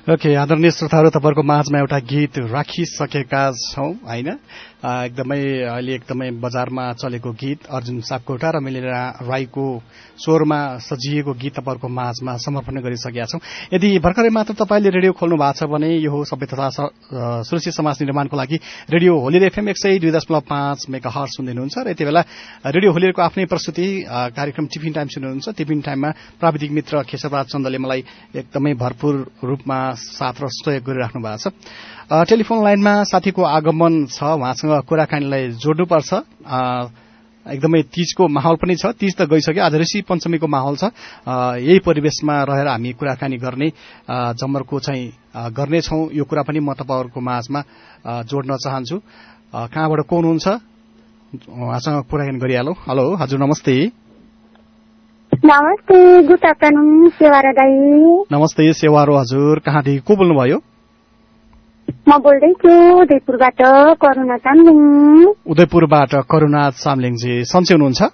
Okay, आदरणीय श्रोताहरू, तपाईँहरूको माझमा एउटा गीत राखिसकेका छौं हैन। एकदमै अहिले एकदमै बजारमा चलेको गीत अर्जुन सापकोटा र मिलेना राईको स्वरमा सजिएको गीत तपाईँहरूको माझमा समर्पण गरिसकेका छौं। यदि भर्खरै मात्र तपाईँले रेडियो खोल्नु भएको छ भने यो सभ्य तथा सुरक्षित समाज निर्माणको लागि रेडियो होलिर एफएम 102.5 मेगाहर्ज सुन्नुहुन्छ र यति बेला रेडियो होलिरको आफ्नै प्रस्तुति कार्यक्रम टिफिन टाइम सुन्नुहुन्छ। टिफिन टाइममा प्राविधिक मित्र केशवराज चन्दले मलाई एकदमै भरपूर रूपमा साथ र सहयोग गरिराख्नु भएको छ। टेलिफोन लाइनमा साथीको आगमन छ, उहाँसँग कुराकानीलाई जोड्नुपर्छ। एकदमै तीजको माहौल पनि छ, तीज त गइसक्यो, आज ऋषि पञ्चमीको माहौल छ। यही परिवेशमा रहेर हामी कुराकानी गर्ने जमर्को चाहिँ गर्नेछौं। यो कुरा पनि म तपाईहरुको माझमा जोड्न चाहन्छु। कहाँबाट को हुनुहुन्छ उहाँसँग कुराकानी गरिहालौं। हेलो, हजुर नमस्ते। नमस्ते, गुड आफ्टरनुन सेवारो दाई। नमस्ते सेवारो हजुर, कहाँदेखि को बोल्नुभयो? म बोल्दैछु उदयपुरबाट करुणा चामलिङ। उदयपुरबाट करुणा चामलिङजी, सन्चै हुनुहुन्छ?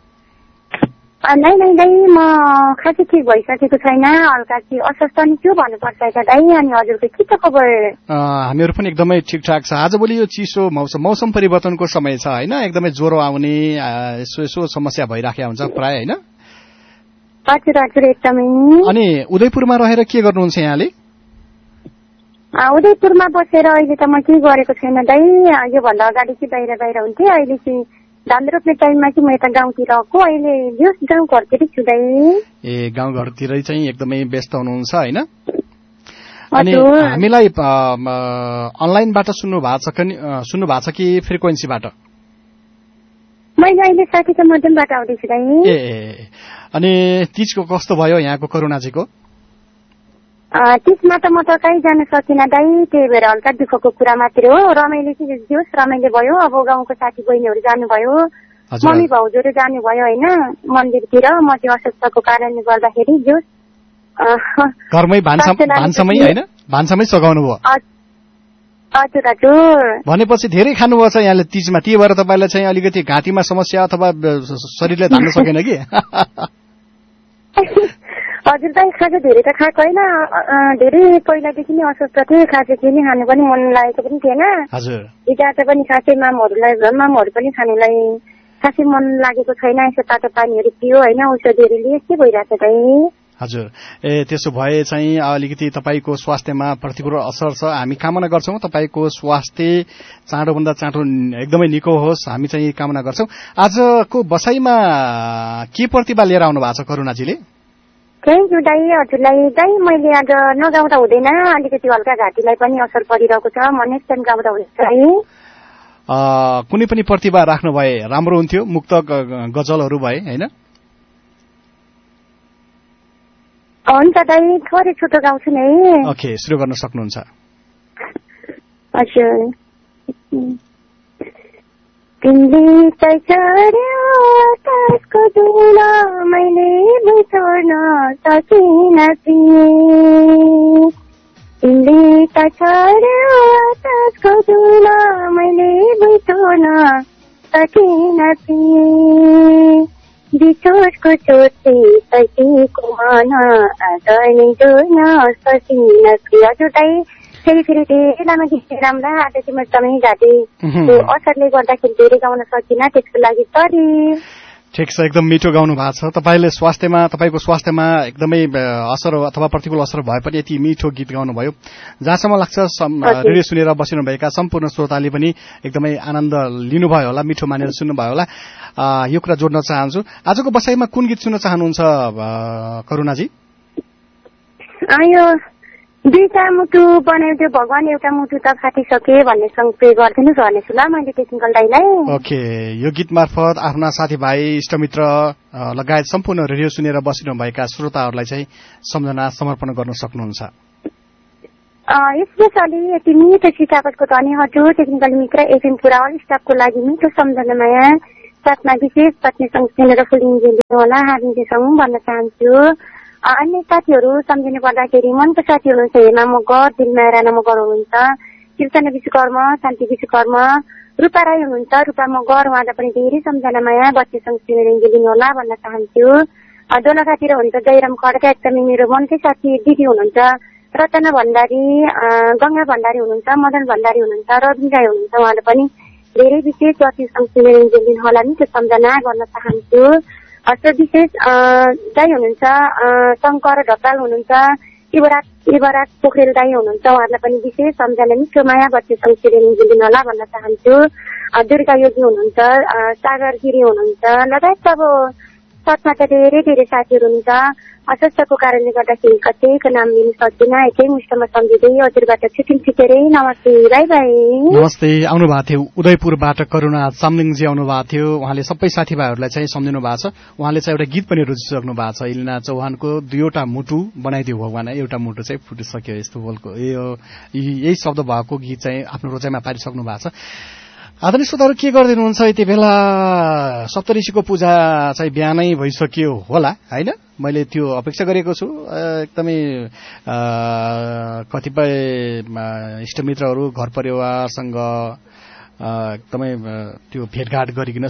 नै दाई, म खासै ठिक भइसकेको छैन, हल्का चाहिँ अस्वस्थ नि छु भन्नुपर्छ दाई। अनि हजुरको के छ खबर? हामीहरू पनि एकदमै ठिकठाक छ। आजभोलि यो चिसो मौसम परिवर्तनको समय छ हैन, एकदमै ज्वरो आउने यसो समस्या भइराखेको हुन्छ प्राय हैन। हजुर हजुर, एकदमै। अनि उदयपुरमा रहेर के गर्नुहुन्छ यहाँले? उदयपुरमा बसेर अहिले त म केही गरेको छैन दाई। योभन्दा अगाडि चाहिँ बाहिर हुन्थे, अहिले चाहिँ धान रोप्ने टाइममा चाहिँ म यता गाउँतिर आएको। अहिले जस गाउँ घरतिरै छु दाई। ए, गाउँ घरतिरै चाहिँ एकदमै व्यस्त हुनुहुन्छ हैन। अनि हामीलाई अनलाइनबाट सुन्नु भएको छ कि फ्रिक्वेन्सीबाट? मैले अहिले साथीको माध्यमबाट आउँदैछु दाई। ए, अनि तीजको कस्तो भयो यहाँको करुणाजीको? त्यसमा त म त कहीँ जान सकिनँ दाई, त्यही भएर हल्का दुःखको कुरा मात्रै हो। रमाइलो चाहिँ जोस् रमाइलो भयो। अब गाउँको साथी बहिनीहरू जानुभयो, मम्मी भाउजूहरू जानुभयो होइन मन्दिरतिर। म त्यो अस्वस्थको कारणले गर्दाखेरि जोस् घरमै भान्सामै होइन, भान्सामै सघाउनु भयो। हजुर हजुर। भनेपछि धेरै खानुभएको छ यहाँले तीजमा, त्यही भएर तपाईँलाई चाहिँ अलिकति घाँटीमा समस्या अथवा शरीरले धान्न सकेन कि? हजुर दाइ, खाजा धेरै त खाएको होइन, धेरै पहिलादेखि नै अस्वस्थ थिएँ। खाजा केही खानु पनि मन लागेको पनि थिएन। हजुर। हिजो पनि खासै मामहरू पनि खानुलाई खासै मन लागेको छैन। यसो तातो पानीहरू पियो होइन, औषधिहरू लिए, के भइरहेको छ दाइ? हजुर। ए, त्यसो भए चाहिँ अलिकति तपाईको स्वास्थ्यमा प्रतिकूल असर छ। हामी कामना गर्छौं तपाईको स्वास्थ्य चाँडोभन्दा चाँडो एकदमै निको होस्, हामी चाहिँ कामना गर्छौं। आजको बसाइमा के प्रतिभा लिएर आउनु भएको छ करुणाजीले? थ्याङ्क यू दाई हजुरलाई। दाई, मैले आज नगाउँदा हुँदैन, अलिकति हल्का घाँटीलाई पनि असर परिरहेको छ। म नेक्स्ट टाइम गाउँदा हुन्छ है। कुनै पनि प्रतिभा राख्नु भए राम्रो हुन्थ्यो, मुक्तक गजलहरू भए होइन? हुन्छ दाई, थोरै छोटो गाउँछु नि। ओके, सुरु गर्न सक्नुहुन्छ। हजुर। तिमीले चढ्यो आकाशको धुलो, मैले बिछोड्न सकिन तिमी। तिमीले चढ्यो आकाशको धुलो, मैले बिछोड्न सकिन तिमी। बिछोडको चोटले सकिएको मन आदर्ने जोड्न सकिन। हजुर दाइ, फेरि धेरै लामो गीत राम्रा। आज चाहिँ म एकदमै घाँटी असरले गर्दाखेरि धेरै गाउन सकिनँ, त्यसको लागि सरी। ठिक छ, एकदम मिठो गाउनु भएको छ। तपाईको स्वास्थ्यमा एकदमै असर अथवा प्रतिकूल असर भए पनि यति मिठो गीत गाउनुभयो। जहाँसम्म लाग्छ रेडियो सुनेर बसिनुभएका सम्पूर्ण श्रोताले पनि एकदमै आनन्द लिनुभयो होला, मिठो मानेर सुन्नुभयो होला। यो कुरा जोड्न चाहन्छु। आजको बसाइमा कुन गीत सुन्न चाहनुहुन्छ करुणाजी? यो दुईटा मुटु बनाउँथ्यो भगवान, एउटा मुटु त फाटिसके भन्ने सङ्ग प्रे गरिदिनुहोस् भनेछु ल मैले टेक्निकल दाइलाई। ओके, यो गीत मार्फत आफ्ना साथीभाइ इष्टमित्र लगायत सम्पूर्ण रेडियो सुनेर बसिनुभएका श्रोताहरूलाई चाहिँ सम्झना समर्पण गर्न सक्नुहुन्छ। स्पेसली यति मिठो सिकावटको धनी हजुर टेक्निकल मित्र एफएम पुरा अल स्टाफको लागि मिठो सम्झनामाया, साथमा विशेष पत्नीसँग सुनेर फुलिङ होला हारिन्जेसँग भन्न चाहन्छु। अन्य साथीहरू सम्झिनु पर्दाखेरि मनको साथी हुनुहुन्छ हेमा मगर, दिलमाया राणा मगर हुनुहुन्छ, कृष्ण विश्वकर्म, शान्ति विश्वकर्म, रूपा राई हुनुहुन्छ, रूपा मगर, उहाँलाई पनि धेरै सम्झनामाया बच्चीसँग सुनेर लिनु होला भन्न चाहन्छु। दोलखातिर हुन्छ जयराम खड्का, एकदमै मेरो मनकै साथी दिदी हुनुहुन्छ, रचना भण्डारी, गंगा भण्डारी हुनुहुन्छ, मदन भण्डारी हुनुहुन्छ, रवि राई हुनुहुन्छ। उहाँले पनि धेरै विशेष जति सँगसँगै होला नि त्यो सम्झना गर्न चाहन्छु। विशेष दाई हुनुहुन्छ, शङ्कर ढकाल हुनुहुन्छ, युवराज पोखरेल दाई हुनुहुन्छ। उहाँहरूलाई पनि विशेष सम्झना मिठो माया बच्चे सँगसँगै होला भन्न चाहन्छु। दुर्गा योगी हुनुहुन्छ, सागर गिरी हुनुहुन्छ, लगायत अब साथमा त धेरै धेरै साथीहरू हुनुहुन्छ। अस्वस्थको कारणले गर्दाखेरि कसैको नाम लिन सक्दिनँ। एकै मुष्टमा सम्झिँदै हजुरबाट छुट्टिन छिटेरै नमस्ते, बाई बाई। नमस्ते। आउनु भएको थियो उदयपुरबाट करुणा चामलिङजी आउनु भएको थियो। उहाँले सबै साथीभाइहरूलाई चाहिँ सम्झिनु भएको छ। उहाँले चाहिँ एउटा गीत पनि रुचिसक्नु भएको छ। इलिना चौहानको दुईवटा मुटु बनाइदियो भगवान, एउटा मुटु चाहिँ फुटिसक्यो यस्तो बोलको यही शब्द भएको गीत चाहिँ आफ्नो रोजाइमा पारिसक्नु भएको छ। आदरणीय श्रोताहरू के गरिदिनुहुन्छ यति बेला? सप्तऋषिको पूजा चाहिँ बिहानै भइसक्यो होला हैन? मैले त्यो अपेक्षा गरेको छु। एकदमै कतिपय इष्टमित्रहरू घर परिवारसँग एकदमै त्यो भेटघाट गरिकन